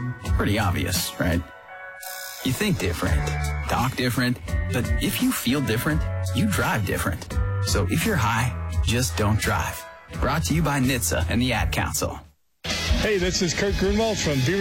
Pretty obvious, right? You think different, talk different, but if you feel different, you drive different. So if you're high, just don't drive. Brought to you by NHTSA and the Ad Council. Hey, this is Kurt Grunwald from Beaver